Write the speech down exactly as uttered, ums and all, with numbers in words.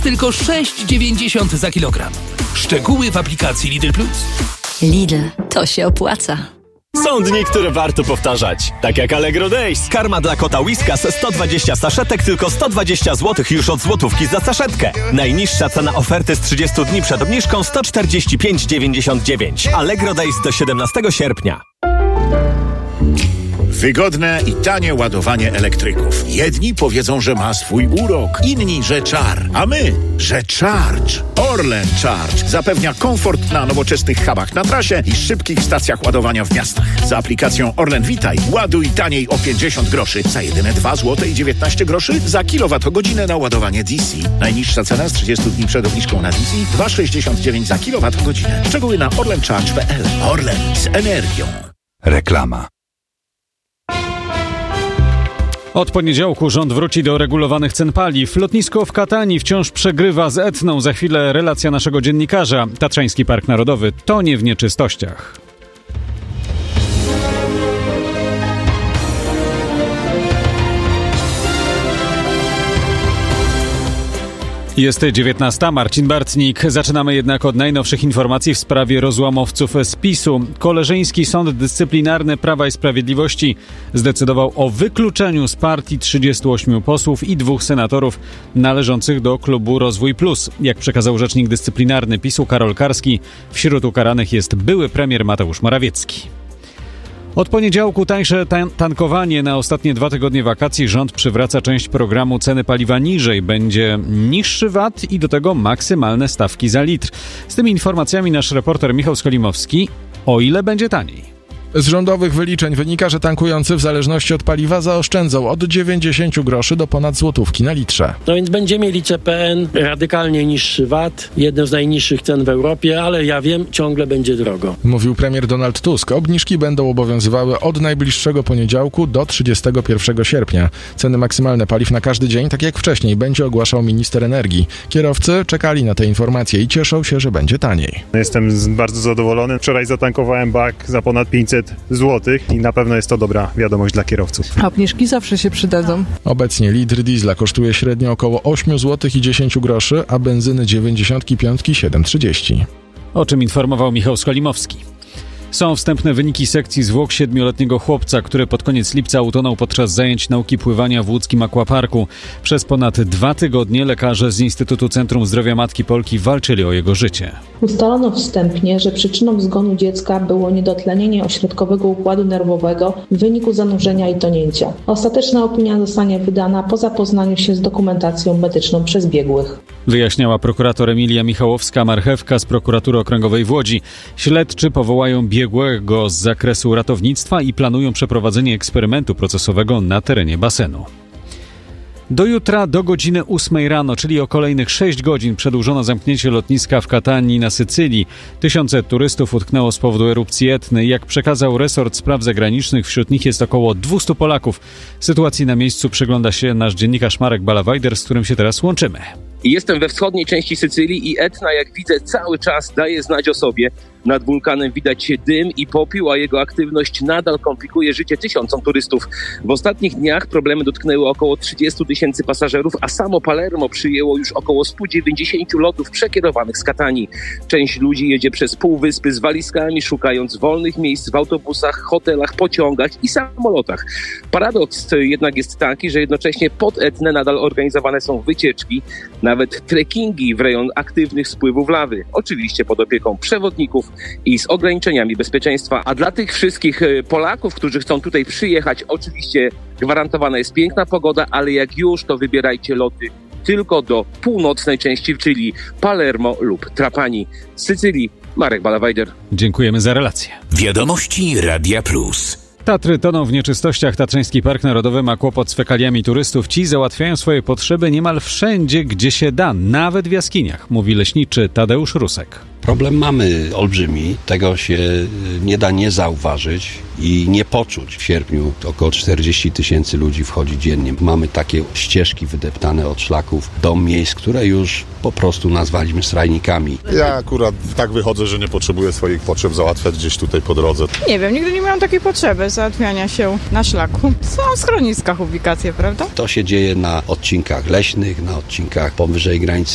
tylko sześć dziewięćdziesiąt za kilogram. Szczegóły w aplikacji Lidl Plus. Lidl, to się opłaca. Są dni, które warto powtarzać. Tak jak Allegro Days. Karma dla kota Whiskas sto dwadzieścia saszetek, tylko sto dwadzieścia złotych już od złotówki za saszetkę. Najniższa cena oferty z trzydziestu dni przed obniżką sto czterdzieści pięć dziewięćdziesiąt dziewięć. Allegro Days do siedemnastego sierpnia. Wygodne i tanie ładowanie elektryków. Jedni powiedzą, że ma swój urok, inni, że czar, a my, że Charge. Orlen Charge zapewnia komfort na nowoczesnych hubach na trasie i szybkich stacjach ładowania w miastach. Z aplikacją Orlen Witaj ładuj taniej o pięćdziesiąt groszy za jedyne dwa złote i dziewiętnaście groszy za kilowatogodzinę na ładowanie D C. Najniższa cena z trzydziestu dni przed obniżką na D C dwa złote sześćdziesiąt dziewięć za kilowatogodzinę. Szczegóły na orlen charge kropka p l. Orlen z energią. Reklama. Od poniedziałku rząd wróci do regulowanych cen paliw. Lotnisko w Katani wciąż przegrywa z Etną. Za chwilę relacja naszego dziennikarza. Tatrzański Park Narodowy tonie w nieczystościach. Jest dziewiętnasta, Marcin Bartnik. Zaczynamy jednak od najnowszych informacji w sprawie rozłamowców z PiSu. Koleżeński Sąd Dyscyplinarny Prawa i Sprawiedliwości zdecydował o wykluczeniu z partii trzydziestu ośmiu posłów i dwóch senatorów należących do klubu Rozwój Plus. Jak przekazał rzecznik dyscyplinarny PiSu Karol Karski, wśród ukaranych jest były premier Mateusz Morawiecki. Od poniedziałku tańsze tan- tankowanie. Na ostatnie dwa tygodnie wakacji rząd przywraca część programu ceny paliwa niżej. Będzie niższy V A T i do tego maksymalne stawki za litr. Z tymi informacjami nasz reporter Michał Skolimowski. O ile będzie taniej? Z rządowych wyliczeń wynika, że tankujący w zależności od paliwa zaoszczędzą od dziewięćdziesięciu groszy do ponad złotówki na litrze. No więc będziemy mieli C P N, radykalnie niższy V A T, jedną z najniższych cen w Europie, ale ja wiem, ciągle będzie drogo. Mówił premier Donald Tusk. Obniżki będą obowiązywały od najbliższego poniedziałku do trzydziestego pierwszego sierpnia. Ceny maksymalne paliw na każdy dzień, tak jak wcześniej, będzie ogłaszał minister energii. Kierowcy czekali na te informacje i cieszą się, że będzie taniej. Jestem bardzo zadowolony. Wczoraj zatankowałem bak za ponad pięćset złotych i na pewno jest to dobra wiadomość dla kierowców. A obniżki zawsze się przydadzą. Obecnie litr diesla kosztuje średnio około osiem złotych i dziesięć groszy, a benzyny dziewięćdziesiąt pięć siedem trzydzieści. O czym informował Michał Skolimowski. Są wstępne wyniki sekcji zwłok siedmioletniego chłopca, który pod koniec lipca utonął podczas zajęć nauki pływania w łódzkim aquaparku. Przez ponad dwa tygodnie lekarze z Instytutu Centrum Zdrowia Matki Polki walczyli o jego życie. Ustalono wstępnie, że przyczyną zgonu dziecka było niedotlenienie ośrodkowego układu nerwowego w wyniku zanurzenia i tonięcia. Ostateczna opinia zostanie wydana po zapoznaniu się z dokumentacją medyczną przez biegłych. Wyjaśniała prokurator Emilia Michałowska-Marchewka z Prokuratury Okręgowej w Łodzi. Śledczy powołają biegłego z zakresu ratownictwa i planują przeprowadzenie eksperymentu procesowego na terenie basenu. Do jutra do godziny ósmej rano, czyli o kolejnych sześć godzin, przedłużono zamknięcie lotniska w Katanii na Sycylii. Tysiące turystów utknęło z powodu erupcji Etny. Jak przekazał resort spraw zagranicznych, wśród nich jest około dwieście Polaków. Sytuacji na miejscu przygląda się nasz dziennikarz Marek Balawajder, z którym się teraz łączymy. Jestem we wschodniej części Sycylii i Etna, jak widzę, cały czas daje znać o sobie. Nad wulkanem widać dym i popiół, a jego aktywność nadal komplikuje życie tysiącom turystów. W ostatnich dniach problemy dotknęły około trzydziestu tysięcy pasażerów, a samo Palermo przyjęło już około sto dziewięćdziesiąt lotów przekierowanych z Katanii. Część ludzi jedzie przez półwyspy z walizkami, szukając wolnych miejsc w autobusach, hotelach, pociągach i samolotach. Paradoks jednak jest taki, że jednocześnie pod Etnę nadal organizowane są wycieczki, nawet trekkingi w rejon aktywnych spływów lawy. Oczywiście pod opieką przewodników i z ograniczeniami bezpieczeństwa. A dla tych wszystkich Polaków, którzy chcą tutaj przyjechać, oczywiście gwarantowana jest piękna pogoda, ale jak już, to wybierajcie loty tylko do północnej części, czyli Palermo lub Trapani. Z Sycylii Marek Balawajder. Dziękujemy za relację. Wiadomości Radia Plus. Tatry toną w nieczystościach. Tatrzański Park Narodowy ma kłopot z fekaliami turystów. Ci załatwiają swoje potrzeby niemal wszędzie, gdzie się da, nawet w jaskiniach, mówi leśniczy Tadeusz Rusek. Problem mamy olbrzymi, tego się nie da nie zauważyć i nie poczuć. W sierpniu około czterdzieści tysięcy ludzi wchodzi dziennie. Mamy takie ścieżki wydeptane od szlaków do miejsc, które już po prostu nazwaliśmy srajnikami. Ja akurat tak wychodzę, że nie potrzebuję swoich potrzeb załatwiać gdzieś tutaj po drodze. Nie wiem, nigdy nie miałam takiej potrzeby załatwiania się na szlaku. Są w schroniskach ubikacje, prawda? To się dzieje na odcinkach leśnych, na odcinkach powyżej granicy